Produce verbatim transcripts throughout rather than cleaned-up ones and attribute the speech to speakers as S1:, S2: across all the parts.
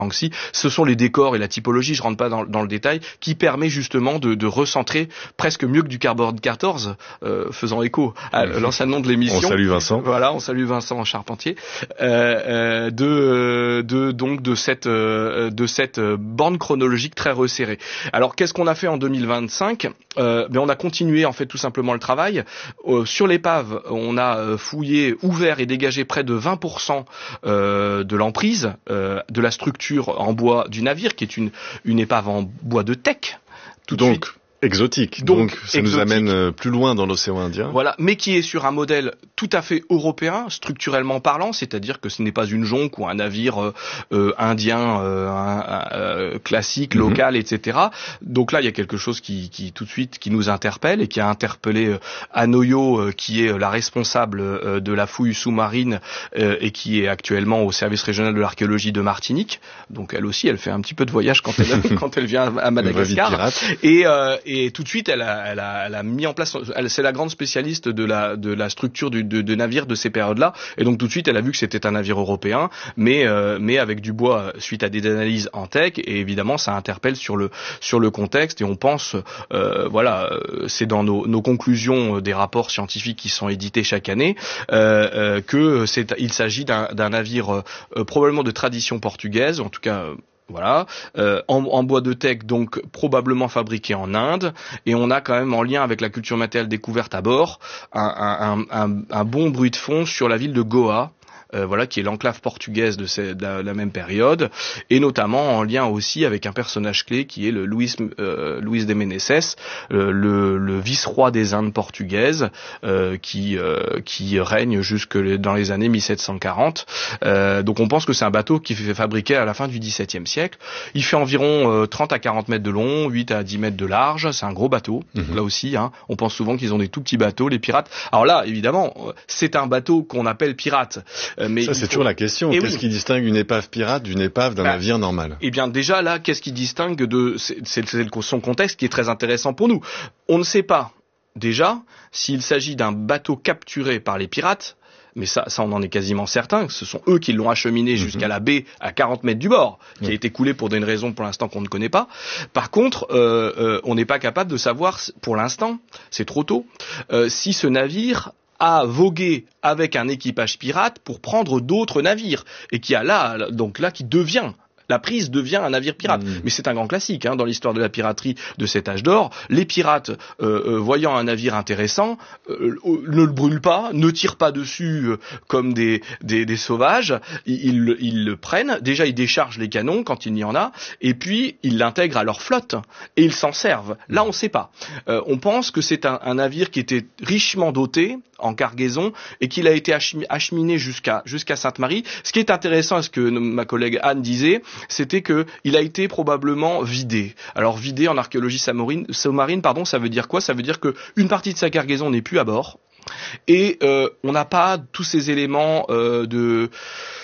S1: Kangxi, ce sont les décors et la typologie, je rentre pas dans, dans le détail, qui permet justement de, de recentrer presque mieux que du Cardboard quatorze, euh, faisant écho à l'ancien nom de l'émission.
S2: On salue Vincent.
S1: Voilà, on salue Vincent Charpentier. Euh, euh, de, de donc de cette euh, de cette bande chronologique très resserrée. Alors qu'est-ce qu'on a fait en deux mille vingt-cinq? euh, Ben on a continué en fait tout simplement le travail. Euh, sur l'épave, on a fouillé, ouvert et dégagé près de vingt pour cent euh, de l'emprise euh, de la structure en bois du navire, qui est une une épave en bois de teck. Tout de
S2: Donc,
S1: suite.
S2: Exotique. Donc, Donc ça
S1: exotique.
S2: nous amène plus loin dans l'océan Indien.
S1: Voilà, mais qui est sur un modèle tout à fait européen, structurellement parlant, c'est-à-dire que ce n'est pas une jonque ou un navire euh, euh, indien euh, un, un, euh, classique, local, mm-hmm. et cetera. Donc là, il y a quelque chose qui, qui tout de suite qui nous interpelle et qui a interpellé euh, Anoyo, euh, qui est la responsable euh, de la fouille sous-marine euh, et qui est actuellement au service régional de l'archéologie de Martinique. Donc elle aussi, elle fait un petit peu de voyage quand elle quand elle vient à Madagascar. Et euh, Et tout de suite, elle a, elle a, elle a mis en place. Elle, c'est la grande spécialiste de la, de la structure du, de, de navires de ces périodes-là. Et donc tout de suite, elle a vu que c'était un navire européen, mais, euh, mais avec du bois suite à des analyses en tech. Et évidemment, ça interpelle sur le, sur le contexte. Et on pense, euh, voilà, c'est dans nos, nos conclusions des rapports scientifiques qui sont édités chaque année, euh, euh, que c'est, il s'agit d'un, d'un navire euh, probablement de tradition portugaise, en tout cas. Voilà, euh, en, en bois de teck, donc probablement fabriqué en Inde, et on a quand même en lien avec la culture matérielle découverte à bord un, un, un, un bon bruit de fond sur la ville de Goa. Euh, voilà, qui est l'enclave portugaise de, ces, de, la, de la même période, et notamment en lien aussi avec un personnage clé qui est le Luis, euh, Luis de Meneses, euh, le, le vice-roi des Indes portugaises, euh, qui, euh, qui règne jusque dans les années mille sept cent quarante. Euh, donc on pense que c'est un bateau qui fait fabriqué à la fin du dix-septième siècle. Il fait environ euh, trente à quarante mètres de long, huit à dix mètres de large. C'est un gros bateau. Mmh. Là aussi, hein, on pense souvent qu'ils ont des tout petits bateaux, les pirates. Alors là, évidemment, c'est un bateau qu'on appelle pirate.
S2: Mais ça, c'est faut... toujours la question. Et qu'est-ce oui. qui distingue une épave pirate d'une épave d'un bah, navire normal?
S1: Eh bien, déjà, là, qu'est-ce qui distingue de... C'est, c'est, c'est son contexte qui est très intéressant pour nous. On ne sait pas, déjà, s'il s'agit d'un bateau capturé par les pirates, mais ça, ça, on en est quasiment certain, que ce sont eux qui l'ont acheminé mm-hmm. jusqu'à la baie à quarante mètres du bord, qui mm. a été coulé pour une raison pour l'instant qu'on ne connaît pas. Par contre, euh, euh, on n'est pas capable de savoir, pour l'instant, c'est trop tôt, euh, si ce navire a vogué avec un équipage pirate pour prendre d'autres navires, et qui a là, donc là, qui devient... La prise devient un navire pirate. Mmh. Mais c'est un grand classique hein, dans l'histoire de la piraterie de cet âge d'or. Les pirates, euh, euh, voyant un navire intéressant, euh, ne le brûlent pas, ne tirent pas dessus euh, comme des, des, des sauvages. Ils, ils, ils le prennent. Déjà, ils déchargent les canons quand il y en a. Et puis, ils l'intègrent à leur flotte. Et ils s'en servent. Là, on ne sait pas. Euh, on pense que c'est un, un navire qui était richement doté en cargaison et qu'il a été acheminé jusqu'à, jusqu'à Sainte-Marie. Ce qui est intéressant, ce que ma collègue Anne disait, c'était que il a été probablement vidé. Alors vidé en archéologie sous-marine, pardon, ça veut dire quoi? Ça veut dire que une partie de sa cargaison n'est plus à bord et euh, on n'a pas tous ces éléments euh, de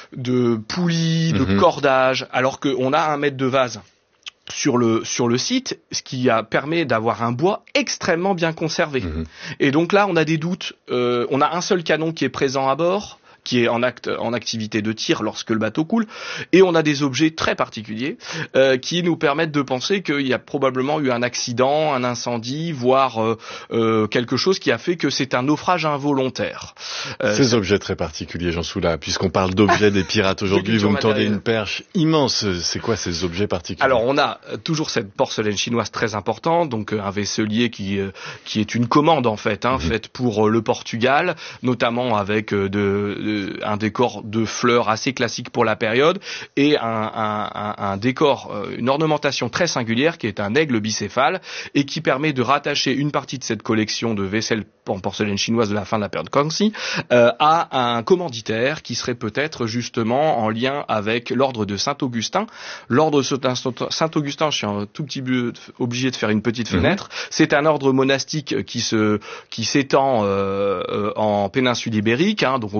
S1: de poulies, de mm-hmm. cordage, alors qu'on a un mètre de vase sur le sur le site, ce qui a permis d'avoir un bois extrêmement bien conservé. Mmh. Et donc là, on a des doutes. Euh, on a un seul canon qui est présent à bord, qui est en acte en activité de tir lorsque le bateau coule, et on a des objets très particuliers euh, qui nous permettent de penser qu'il y a probablement eu un accident, un incendie, voire euh, euh, quelque chose qui a fait que c'est un naufrage involontaire.
S2: Euh, Ces objets très particuliers, Jean Soula, puisqu'on parle d'objets des pirates aujourd'hui, vous me tendez une perche immense. C'est quoi ces objets particuliers?
S1: Alors on a toujours cette porcelaine chinoise très importante, donc un vaisselier qui euh, qui est une commande en fait, hein, mmh. faite pour euh, le Portugal, notamment avec euh, de, de un décor de fleurs assez classique pour la période et un, un, un, un décor, une ornementation très singulière qui est un aigle bicéphale et qui permet de rattacher une partie de cette collection de vaisselle en porcelaine chinoise de la fin de la période Kangxi euh, à un commanditaire qui serait peut-être justement en lien avec l'ordre de Saint-Augustin. L'ordre de Saint-Augustin, je suis un tout petit peu obligé de faire une petite fenêtre, mmh. c'est un ordre monastique qui se qui s'étend euh, en péninsule ibérique, hein, donc au Portugal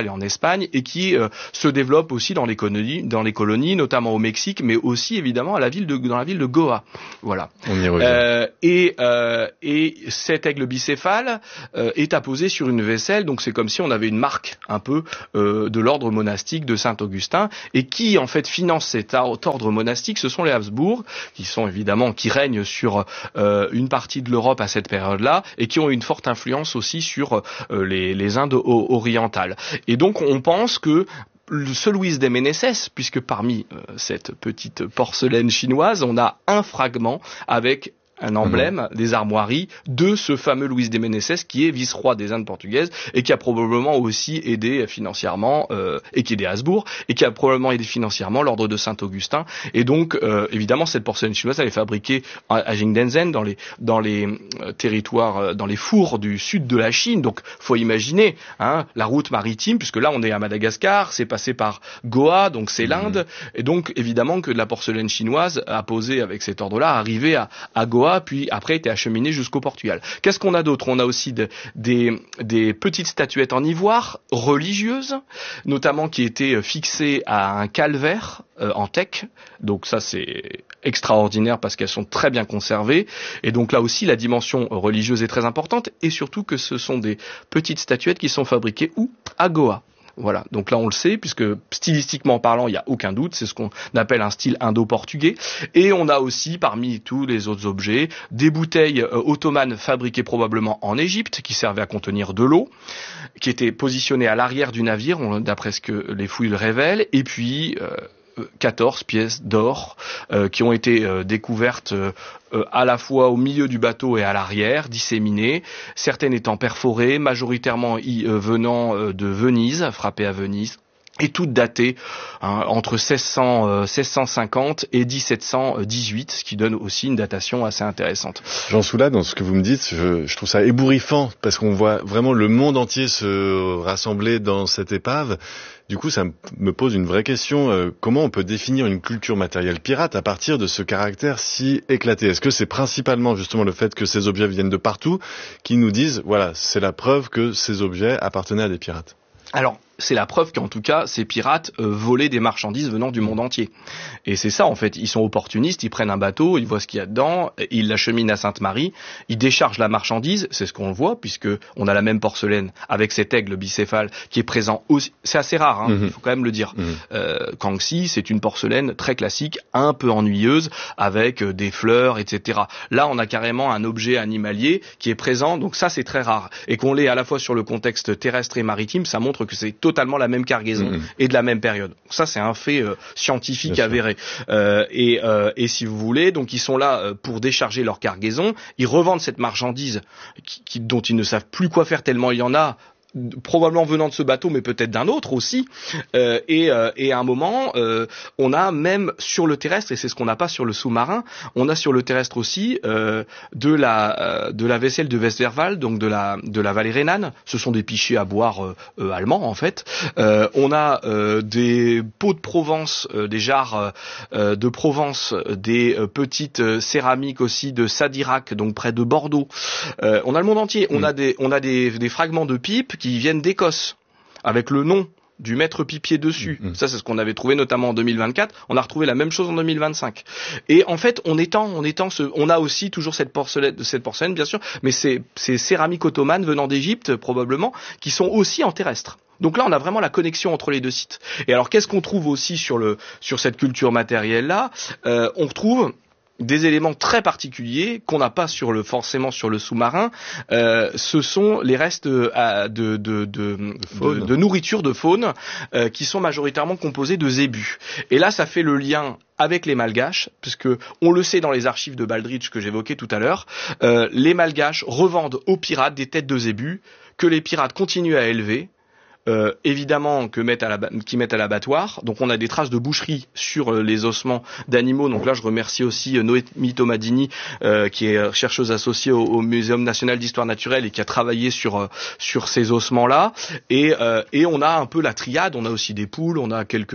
S1: Portugal et en Espagne, et qui euh, se développe aussi dans les colonies, dans les colonies, notamment au Mexique, mais aussi évidemment à la ville de, dans la ville de Goa. Voilà.
S2: On y revient.
S1: Euh, et, euh, et cet aigle bicéphale euh, est apposé sur une vaisselle, donc c'est comme si on avait une marque un peu euh, de l'ordre monastique de Saint-Augustin. Et qui en fait finance cet ordre monastique, ce sont les Habsbourg, qui sont évidemment qui règnent sur euh, une partie de l'Europe à cette période-là, et qui ont une forte influence aussi sur euh, les, les Indes orientales. Et donc on pense que ce Luis de Meneses, puisque parmi euh, cette petite porcelaine chinoise, on a un fragment avec un emblème mmh. des armoiries de ce fameux Luis de Meneses qui est vice-roi des Indes portugaises et qui a probablement aussi aidé financièrement euh, et qui est des Habsbourg et qui a probablement aidé financièrement l'ordre de Saint-Augustin. Et donc euh, évidemment cette porcelaine chinoise elle est fabriquée à Jingdezhen dans les dans les euh, territoires euh, dans les fours du sud de la Chine. Donc faut imaginer hein, la route maritime, puisque là on est à Madagascar, c'est passé par Goa, donc c'est mmh. l'Inde, et donc évidemment que de la porcelaine chinoise apposée avec cet ordre-là arrivait à, à Goa, puis après été acheminé jusqu'au Portugal. Qu'est-ce qu'on a d'autre? On a aussi de, des, des petites statuettes en ivoire religieuses, notamment qui étaient fixées à un calvaire euh, en teck. Donc ça c'est extraordinaire parce qu'elles sont très bien conservées. Et donc là aussi la dimension religieuse est très importante, et surtout que ce sont des petites statuettes qui sont fabriquées où? À Goa. Voilà, donc là on le sait, puisque stylistiquement parlant, il n'y a aucun doute, c'est ce qu'on appelle un style indo-portugais. Et on a aussi, parmi tous les autres objets, des bouteilles euh, ottomanes fabriquées probablement en Égypte, qui servaient à contenir de l'eau, qui étaient positionnées à l'arrière du navire, on, d'après ce que les fouilles le révèlent, et puis euh, quatorze pièces d'or euh, qui ont été euh, découvertes euh, euh, à la fois au milieu du bateau et à l'arrière, disséminées, certaines étant perforées, majoritairement y, euh, venant euh, de Venise, frappées à Venise, et toutes datées hein, entre seize cents, euh, seize cent cinquante et dix-sept cent dix-huit, ce qui donne aussi une datation assez intéressante.
S2: Jean Soula, dans ce que vous me dites, je, je trouve ça ébouriffant, parce qu'on voit vraiment le monde entier se rassembler dans cette épave. Du coup, ça me pose une vraie question. Euh, comment on peut définir une culture matérielle pirate à partir de ce caractère si éclaté? Est-ce que c'est principalement justement le fait que ces objets viennent de partout qui nous disent, voilà, c'est la preuve que ces objets appartenaient à des pirates?
S1: Alors, c'est la preuve qu'en tout cas, ces pirates euh, volaient des marchandises venant du monde entier. Et c'est ça, en fait. Ils sont opportunistes, ils prennent un bateau, ils voient ce qu'il y a dedans, ils l'acheminent à Sainte-Marie, ils déchargent la marchandise, c'est ce qu'on voit, puisque on a la même porcelaine avec cet aigle bicéphale qui est présent aussi. C'est assez rare, hein, mm-hmm. il faut quand même le dire. Mm-hmm. Euh, Kangxi, c'est une porcelaine très classique, un peu ennuyeuse, avec euh, des fleurs, et cetera. Là, on a carrément un objet animalier qui est présent, donc ça, c'est très rare. Et qu'on l'ait à la fois sur le contexte terrestre et maritime, ça montre que c'est totalement la même cargaison mmh. et de la même période. Ça, c'est un fait euh, scientifique Bien avéré. Euh, et, euh, et si vous voulez, donc ils sont là euh, pour décharger leur cargaison. Ils revendent cette marchandise qui, qui, dont ils ne savent plus quoi faire tellement il y en a, probablement venant de ce bateau, mais peut-être d'un autre aussi. Euh, et, euh, et à un moment, euh, on a même sur le terrestre, et c'est ce qu'on n'a pas sur le sous-marin, on a sur le terrestre aussi euh, de la euh, de la vaisselle de Westerwald, donc de la de la vallée rhénane. Ce sont des pichets à boire euh, euh, allemands en fait. Euh, on a euh, des pots de Provence, euh, des jarres euh, de Provence, des euh, petites euh, céramiques aussi de Sadirac, donc près de Bordeaux. Euh, on a le monde entier. On mmh. a des on a des, des fragments de pipes qui viennent d'Écosse, avec le nom du maître pipier dessus. Mmh. Ça, c'est ce qu'on avait trouvé notamment en deux mille vingt-quatre. On a retrouvé la même chose en deux mille vingt-cinq. Et en fait, on étend, on étend ce, on a aussi toujours cette porcelaine, cette porcelaine, bien sûr, mais c'est, ces céramiques ottomanes venant d'Égypte, probablement, qui sont aussi en terrestre. Donc là, on a vraiment la connexion entre les deux sites. Et alors, qu'est-ce qu'on trouve aussi sur le, sur cette culture matérielle-là? euh, On retrouve des éléments très particuliers qu'on n'a pas sur le forcément sur le sous-marin. Euh, ce sont les restes euh, de, de, de, de, de nourriture de faune euh, qui sont majoritairement composés de zébus. Et là, ça fait le lien avec les Malgaches, puisque on le sait dans les archives de Baldrige que j'évoquais tout à l'heure, euh, les Malgaches revendent aux pirates des têtes de zébus que les pirates continuent à élever. Euh, évidemment que mettent à la, qui mettent à l'abattoir. Donc on a des traces de boucherie sur euh, les ossements d'animaux. Donc là je remercie aussi euh, Noémie Tomadini euh, qui est chercheuse associée au, au Muséum national d'histoire naturelle et qui a travaillé sur euh, sur ces ossements là. Et euh, et on a un peu la triade. On a aussi des poules, on a quelques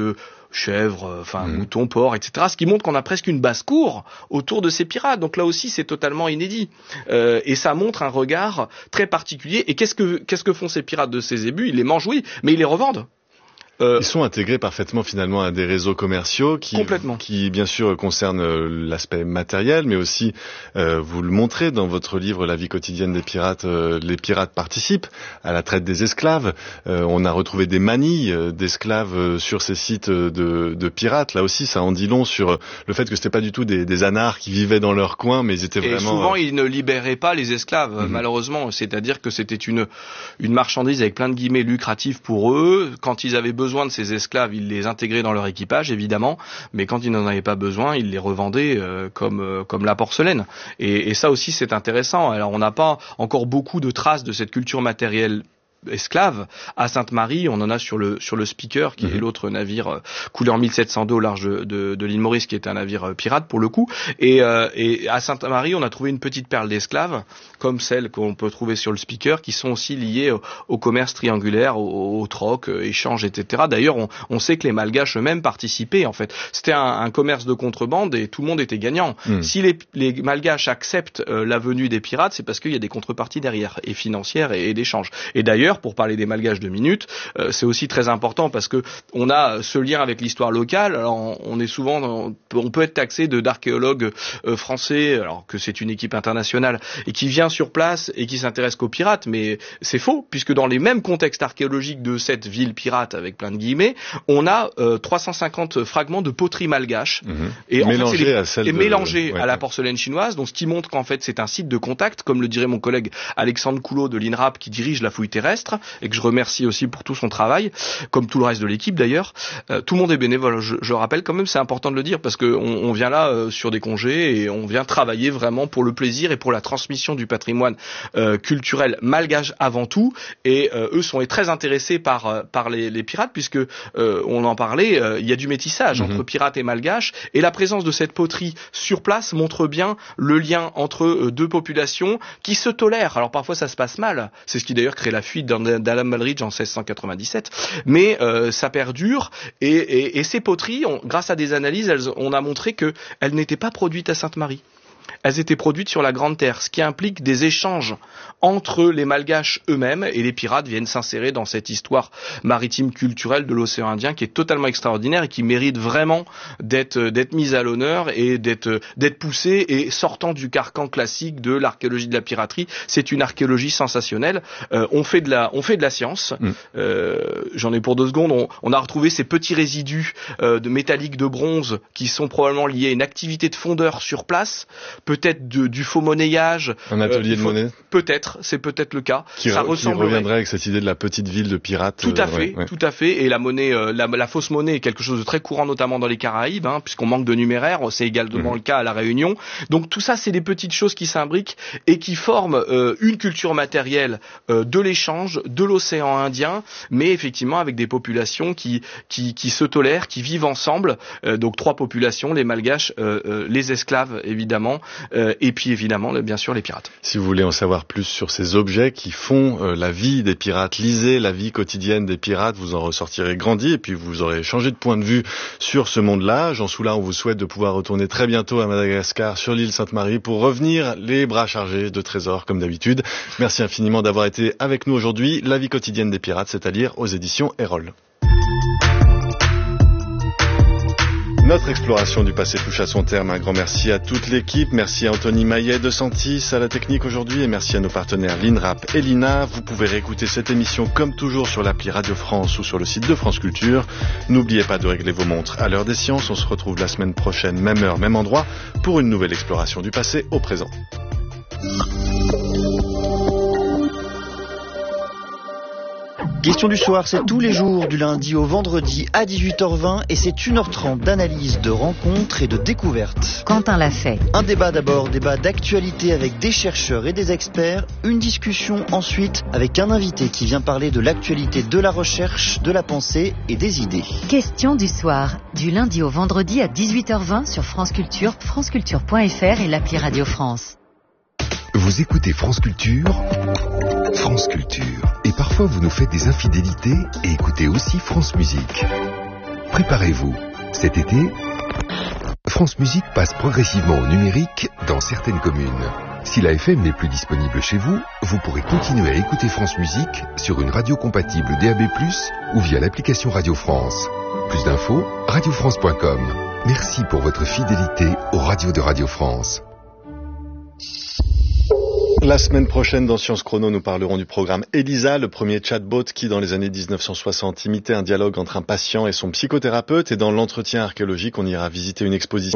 S1: chèvres, enfin mmh. moutons, porcs, et cetera. Ce qui montre qu'on a presque une basse-cour autour de ces pirates. Donc là aussi, c'est totalement inédit. Euh, et ça montre un regard très particulier. Et qu'est-ce que qu'est-ce que font ces pirates de ces ébus? Ils les mangent, oui, mais ils les revendent.
S2: Euh, Ils sont intégrés parfaitement finalement à des réseaux commerciaux qui,
S1: complètement.
S2: qui bien sûr concernent l'aspect matériel, mais aussi, euh, vous le montrez dans votre livre La vie quotidienne des pirates, euh, les pirates participent à la traite des esclaves. Euh, on a retrouvé des manilles d'esclaves sur ces sites de, de pirates. Là aussi, ça en dit long sur le fait que c'était pas du tout des, des anards qui vivaient dans leur coin, mais ils étaient
S1: et
S2: vraiment...
S1: souvent, ils ne libéraient pas les esclaves, mm-hmm. malheureusement. C'est-à-dire que c'était une, une marchandise avec plein de guillemets lucrative pour eux. Quand ils avaient besoin besoin de ces esclaves, ils les intégraient dans leur équipage, évidemment, mais quand ils n'en avaient pas besoin, ils les revendaient euh, comme euh, comme la porcelaine. Et, et ça aussi, c'est intéressant. Alors, on n'a pas encore beaucoup de traces de cette culture matérielle esclaves à Sainte-Marie. On en a sur le sur le Speaker, qui mmh. est l'autre navire euh, couleur mille sept cents deux au large de, de, de l'île Maurice, qui est un navire euh, pirate pour le coup. Et, euh, et à Sainte-Marie, on a trouvé une petite perle d'esclaves, comme celle qu'on peut trouver sur le Speaker, qui sont aussi liées au, au commerce triangulaire, au, au troc, euh, échange, et cetera. D'ailleurs, on, on sait que les Malgaches eux-mêmes participaient. En fait, c'était un, un commerce de contrebande et tout le monde était gagnant. Mmh. Si les, les Malgaches acceptent euh, la venue des pirates, c'est parce qu'il y a des contreparties derrière, et financières et, et d'échanges. Et d'ailleurs, pour parler des Malgaches de minutes, euh, c'est aussi très important parce que on a ce lien avec l'histoire locale. Alors on, on est souvent, dans, on peut être taxé de d'archéologues euh, français, alors que c'est une équipe internationale et qui vient sur place et qui s'intéresse qu'aux pirates, mais c'est faux puisque dans les mêmes contextes archéologiques de cette ville pirate avec plein de guillemets, on a euh, trois cent cinquante fragments de poterie malgache
S2: mmh.
S1: et en
S2: mélangés
S1: fait, les,
S2: à celle
S1: et
S2: de...
S1: mélangés
S2: ouais,
S1: à la
S2: ouais.
S1: porcelaine chinoise. Donc ce qui montre qu'en fait c'est un site de contact, comme le dirait mon collègue Alexandre Coulot de l'INRAP qui dirige la fouille terrestre et que je remercie aussi pour tout son travail, comme tout le reste de l'équipe d'ailleurs. Euh, tout le monde est bénévole, je, je rappelle quand même, c'est important de le dire parce que on, on vient là euh, sur des congés et on vient travailler vraiment pour le plaisir et pour la transmission du patrimoine euh, culturel malgache avant tout. Et euh, eux sont très intéressés par euh, par les, les pirates puisque euh, on en parlait, euh, il y a du métissage mm-hmm. entre pirates et malgaches et la présence de cette poterie sur place montre bien le lien entre euh, deux populations qui se tolèrent. Alors parfois ça se passe mal, c'est ce qui d'ailleurs crée la fuite d'Alan Malridge en seize cent quatre-vingt-dix-sept, mais euh, ça perdure et, et, et ces poteries, on, grâce à des analyses, elles, on a montré que elles n'étaient pas produites à Sainte-Marie. Elles étaient produites sur la Grande Terre, ce qui implique des échanges entre les Malgaches eux-mêmes et les pirates viennent s'insérer dans cette histoire maritime culturelle de l'océan Indien qui est totalement extraordinaire et qui mérite vraiment d'être d'être mise à l'honneur et d'être d'être poussée et sortant du carcan classique de l'archéologie de la piraterie. C'est une archéologie sensationnelle. Euh, on fait de la on fait de la science. Mmh. Euh, j'en ai pour deux secondes. On, on a retrouvé ces petits résidus euh, de métalliques de bronze qui sont probablement liés à une activité de fondeur sur place. Peut-être de, du faux monnayage.
S2: Un atelier
S1: euh,
S2: de monnaie.
S1: Peut-être, c'est peut-être le cas.
S2: Qui,
S1: ça
S2: re, qui reviendrait avec cette idée de la petite ville de pirates.
S1: Tout à
S2: euh,
S1: fait,
S2: ouais, ouais.
S1: tout à fait. Et la monnaie, euh, la, la fausse monnaie est quelque chose de très courant, notamment dans les Caraïbes, hein, puisqu'on manque de numéraire. C'est également mmh. le cas à la Réunion. Donc tout ça, c'est des petites choses qui s'imbriquent et qui forment euh, une culture matérielle euh, de l'échange, de l'océan Indien, mais effectivement avec des populations qui qui, qui se tolèrent, qui vivent ensemble. Euh, donc trois populations, les Malgaches, euh, euh, les esclaves évidemment. Euh, et puis évidemment, bien sûr, les pirates.
S2: Si vous voulez en savoir plus sur ces objets qui font euh, la vie des pirates, lisez La vie quotidienne des pirates, vous en ressortirez grandi et puis vous aurez changé de point de vue sur ce monde-là. Jean Soulard, on vous souhaite de pouvoir retourner très bientôt à Madagascar, sur l'île Sainte-Marie, pour revenir les bras chargés de trésors comme d'habitude. Merci infiniment d'avoir été avec nous aujourd'hui. La vie quotidienne des pirates, c'est à lire aux éditions Erol. Notre exploration du passé touche à son terme. Un grand merci à toute l'équipe. Merci à Anthony Maillet de Santis à la technique aujourd'hui et merci à nos partenaires l'INRAP et l'I N A. Vous pouvez réécouter cette émission comme toujours sur l'appli Radio France ou sur le site de France Culture. N'oubliez pas de régler vos montres à l'heure des sciences. On se retrouve la semaine prochaine, même heure, même endroit, pour une nouvelle exploration du passé au présent.
S3: Question du soir, c'est tous les jours du lundi au vendredi à dix-huit heures vingt et c'est une heure trente d'analyse, de rencontres et de découvertes.
S4: Quentin l'a fait.
S3: Un débat d'abord, débat d'actualité avec des chercheurs et des experts, une discussion ensuite avec un invité qui vient parler de l'actualité de la recherche, de la pensée et des idées.
S4: Question du soir, du lundi au vendredi à dix-huit heures vingt sur France Culture, franceculture point f r et l'appli Radio France.
S5: Vous écoutez France Culture, France Culture. Et parfois vous nous faites des infidélités et écoutez aussi France Musique. Préparez-vous. Cet été, France Musique passe progressivement au numérique dans certaines communes. Si la F M n'est plus disponible chez vous, vous pourrez continuer à écouter France Musique sur une radio compatible D A B plus, ou via l'application Radio France. Plus d'infos, radio france point com. Merci pour votre fidélité aux radios de Radio France.
S2: La semaine prochaine, dans Science Chrono, nous parlerons du programme ELISA, le premier chatbot qui, dans les années dix-neuf cent soixante, imitait un dialogue entre un patient et son psychothérapeute. Et dans l'entretien archéologique, on ira visiter une exposition